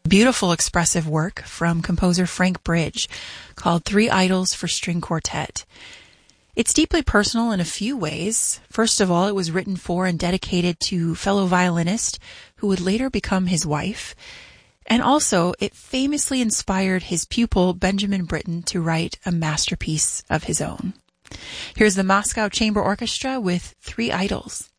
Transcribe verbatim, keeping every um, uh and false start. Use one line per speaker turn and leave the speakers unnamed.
Beautiful expressive work from composer Frank Bridge called Three Idols for String Quartet. It's deeply personal in a few ways. First of all, it was written for and dedicated to fellow violinist who would later become his wife. And also, it famously inspired his pupil Benjamin Britten to write a masterpiece of his own. Here's the Moscow Chamber Orchestra with Three Idols.